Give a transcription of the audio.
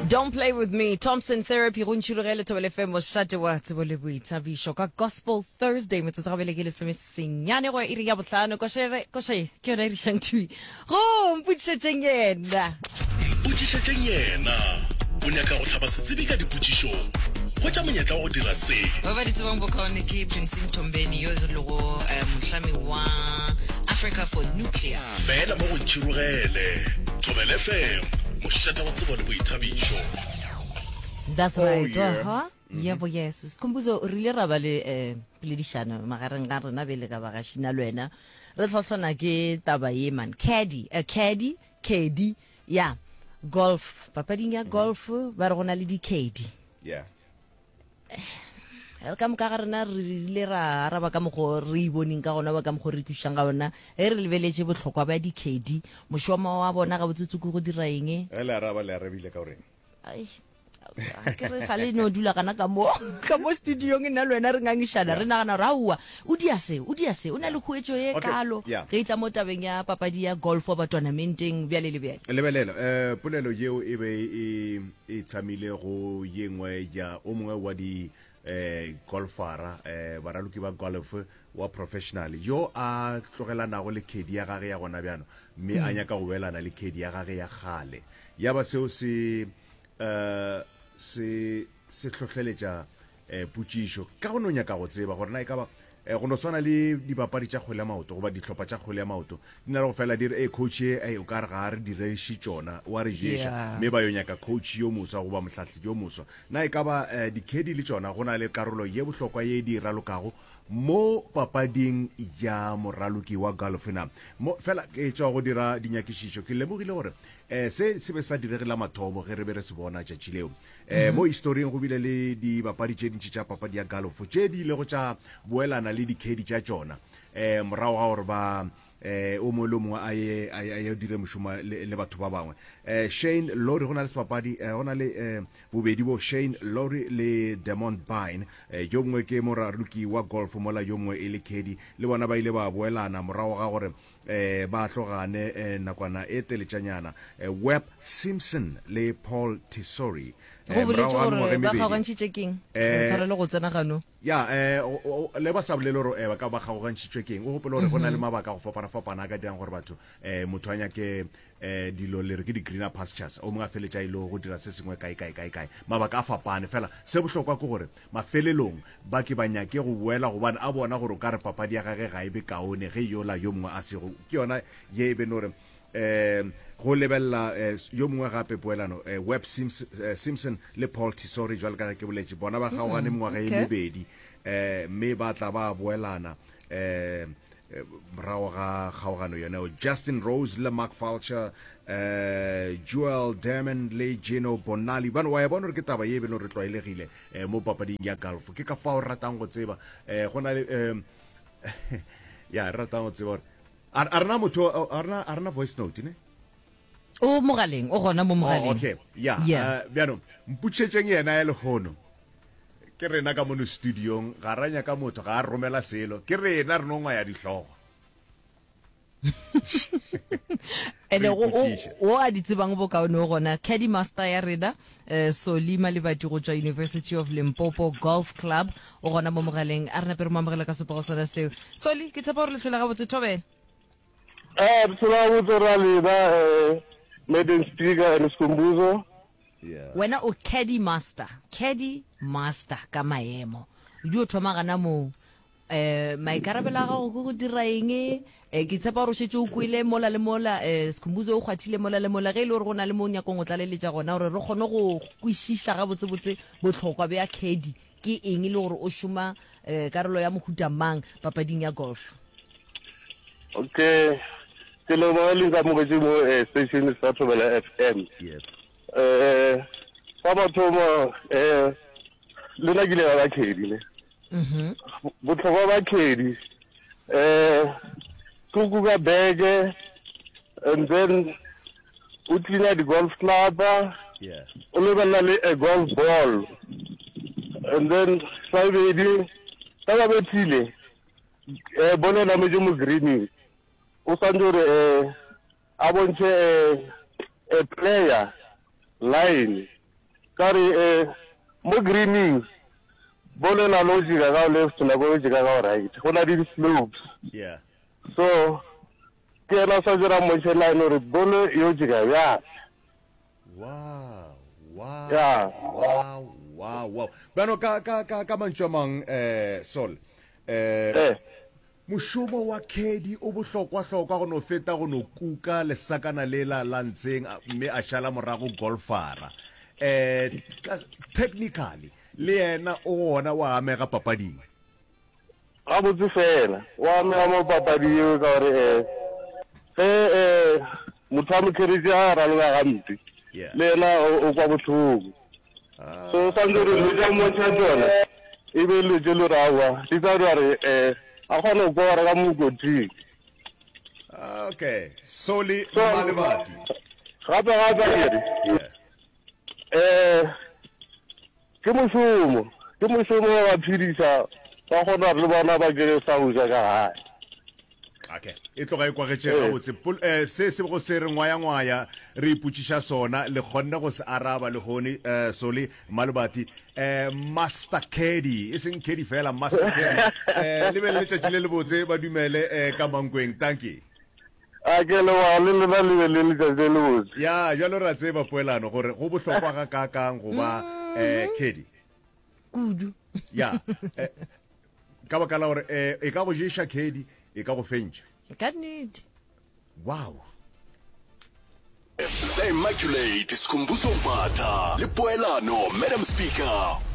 Don't play with me. Thompson Therapy Runchurele to FM was Shadwa to Bollywood. Shoka Gospel Thursday. Metazabele Sing Yanero Iria Botano Koshe Kyori Shantui. Oh, Puchengena. Puchengena. Unyaka Otabasibika di Puchisho. What am I going to say? Over the Timbukoni, Prince Tombeni, Yogo, Shami Wan, Africa for Nuclear. Fela Monchurele. Tobel FM. That's right. Huh? Yeah, yes. Kumbuzo really rabale pledishana magaranga rena bele ka bagashina lwena. Re tlotlona ke taba ye man. Caddy. Yeah. Golf. Papading ya golf ba re gona le di caddy. Yeah. Ka mo ka rena re ra araba ka mo go re boning ka gona ba ka mo go re kushanga bona e re lebeletse botlhokwa ba di caddy moshoma wa bona ga botsutsu go dira eng le araba le arabile ka oreng ai ke re sale no dula kana ka mo studio nge na lwena re ngangishana re nagana raua o dia se o na le khuetso ye kalo ge itla mo tabeng ya papadi ya golf ba tournamenteng bya le lebelelo polelo yeo e be e tsamile go yengwe ya o mongwe wa di golfara baraluki ba golf wa professional yo a tlogelanago le kedi ya gage ya gona bjano mme a nyaka go belana le kedi ya gage ya gale ya ba seo se tlhotlheletša putsišo ka go no nyaka go tseba gore na e ka ba go no swana le dipapadi tša kgwele ya maoto goba ditlhopha tša kgwele ya maoto di na le go fela dire coach e o ka re ga re direiši tšona wa re ješa mme ba yo nyaka coach yo moswa goba mohlahledi yo moswa na e ka ba dikhedi le tšona go na le karolo ye bohlokwa ye di ralokago mo papading ya moraloki wa golf na mo fela ke tšwa go dira dinyakišišo ke lemogile gore se be sa diregela mathomo ge re be re se bona tšatši leo mo historing go bile le dibapadi tše dintši tša papadi ya golf tše di ile go tša boelana le dikhedi tša tšona morago ga gore ba o mo le mongwe a ye dire mošoma le batho ba bangwe Shane Lowry go na le sepapadi go na le bobedi bo Shane Lowry le Damon Bine yo mongwe ke moraloki wa golf mola yo mongwe e le kedi le bona ba ile ba boelana morago ga gore ba tlogane nakwana e teletšanyana Webb Simpson le Paul Tesori go boletše ba kgaogantšhitše keng tshwarele go tsena gano ya le ba sa bolele gore ba ka ba kgaogantšhitšwe keng o gopele gore go na le mabaka go fapana ka dirang gore batho motho a nyake dilo le re ke di-greener pastures o mongwe a feletša ile go dira se sengwe kae mabaka a fapane fela se bohlokwa ke gore mafelelong ba ke ba nyake go boela gobane a bona gore o ka re papadi ya gage ga e be kaone ge yola yo mongwe a sego ke yona ye e bene gore go lebelela yo mongwe gape poelano Webb Simpson le Paul Tesori jwale ka ge ke boletše bona ba kgaogane mengwaga ye mebedi mme ba tla ba boelana morago ga kgaogano yone Justin Rose le Mark Fulcher Joel Damon le Gino Bonali bano wa bona re ke taba ye beno re tlwaelegile mo papading ya golf ke ka fa o ratang go tseba go na le ya ratang go tseba arna motho arna voice note ne o mogaleng o gona mo mogaleng okay ya bjano mputšhetšeng yena ya lehono ke rena ka mono studiong ga ranya ka motho ga a romela selo ke rena re nongwa ya dihlogo ene o a di tsebang bokaone o gona caddy master ya rena Solima Lebati go tswa University of Limpopo Golf Club o gona mo mogaleng a rena pere mo amogela ka sepego sana seo Soli ke tshepa gore le tlhola ga botse thobela tsela botse ra lena maiden speaker and Skumbuzo wena o caddy master ka maemo di o thoma gana mo maikarabela ga go dira eng ke tshepa gore shetse o kwile mola le mola Skumbuzo o kgwathile mola le mola ge ile gore go na le mo nyakong o tlaleletša gona gore re kgone go kwishisha ga botsebotse botlhokwa be ya caddy ke eng le gore o šoma karolo ya mohuta mang papading ya golf okay ke lo mo le ka mo go mo station sa Thobela FM fa batho le na gile ba khedi le botlhokwa ba khedi kuku ka bege and then o tlina di golf club o lebella le a golf ball and then sa bedi ta ba betile bonela mo mo green o sandore a bontshe a player line kare mo greening bolo na logic ga left na go logic ga right go na di slopes yeah so ke na sa jira mo tshela no re bolo yo jiga ya wow wow Yeah. wow bano ka mantswamang Sol mošomo wa Caddy o bohlokwa-hlokwa go no feta go no kuka lesakana lela la ntseng mme a šala morago golfara technically le yena o gona wa amega papading a botse fela wa me mo papadi yo ka re motho keretse a raloga gampe yeah le na o kwa botlhoko so santse re le mo tsa tsona e be le jelo rawa di tsa re a kgone go ra ka mogoti okay Soli Malebati gape yeah ke mošomo wa phedisa ba kgona re bona ba ke sa uja ka hae okay e tloga e kwagetse ga botse se go se re ngwaya re iputšiša sona le kgonne go se araba le gone Soli Malebati Master Caddy e seng Caddy fela Master Caddy le be le letšatši le le botse ba dumele ka mankweng thank you a ke le wa le ba le le le botse ya jalo ra tseba poelano gore go bohlokwa ga kakang go ba Caddy kudu ya ka baka la gore e ka go ješa Caddy e ka go fentša ka nnete wow The Immaculate Sikhumbuzo Mbatha le Poelano Madam Speaker